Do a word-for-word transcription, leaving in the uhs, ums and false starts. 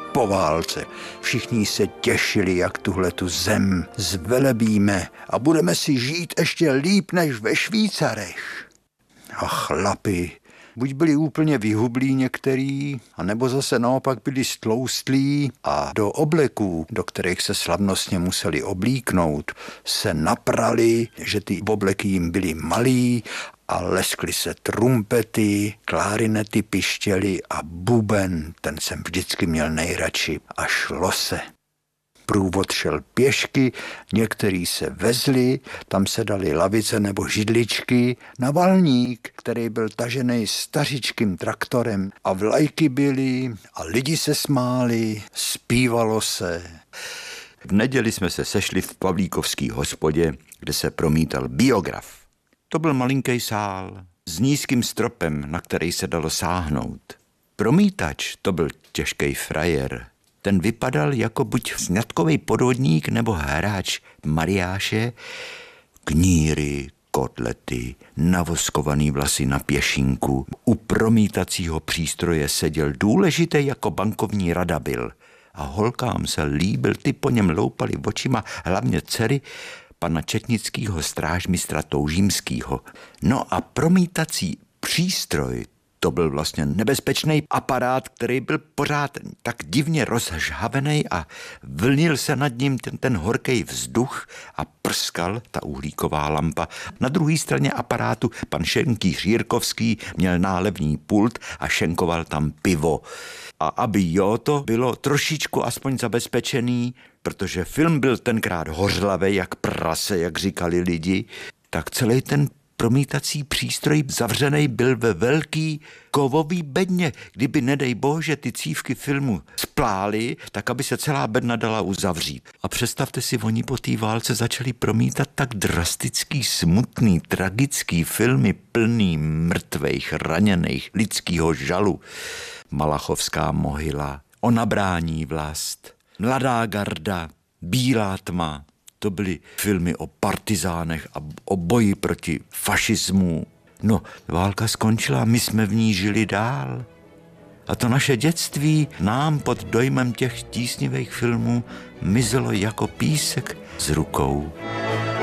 po válce. Všichni se těšili, jak tuhle tu zem zvelebíme a budeme si žít ještě líp než ve Švýcarech. A chlapi buď byli úplně vyhublí některý, anebo zase naopak byli stloustlí a do obleků, do kterých se slavnostně museli oblíknout, se naprali, že ty obleky jim byly malý a leskly se trumpety, klárinety pištěly a buben, ten jsem vždycky měl nejradši, a šlo se. Průvod šel pěšky, některý se vezli, tam se dali lavice nebo židličky, na valník, který byl tažený stařičkým traktorem, a vlajky byly a lidi se smáli, zpívalo se. V neděli jsme se sešli v Pavlíkovský hospodě, kde se promítal Biograf. To byl malinký sál s nízkým stropem, na který se dalo sáhnout. Promítač to byl těžký frajer. Ten vypadal jako buď sňatkový podvodník nebo hráč mariáše. Kníry, kotlety, navoskovaný vlasy na pěšinku. U promítacího přístroje seděl důležitý jako bankovní radabil. A holkám se líbil, ty po něm loupali očima, hlavně dcery pana četnického strážmistra Toužímskýho. No a promítací přístroj, to byl vlastně nebezpečný aparát, který byl pořád tak divně rozžhavený a vlnil se nad ním ten, ten horký vzduch a prskal ta uhlíková lampa. Na druhé straně aparátu pan šenkýř Jirkovský měl nálevní pult a šenkoval tam pivo. A aby jo, to bylo trošičku aspoň zabezpečený, protože film byl tenkrát hořlavý jak prase, jak říkali lidi, tak celý ten promítací přístroj zavřený byl ve velký kovový bedně. Kdyby, nedej bože, ty cívky filmu splály, tak aby se celá bedna dala uzavřít. A představte si, oni po té válce začali promítat tak drastický, smutný, tragický filmy plný mrtvejch, raněných, lidskýho žalu. Malachovská mohyla, O nabrání vlast, Mladá garda, Bílá tma. To byly filmy o partizánech a o boji proti fašismu. No, válka skončila, my jsme v ní žili dál. A to naše dětství nám pod dojmem těch tísnivých filmů mizelo jako písek z rukou.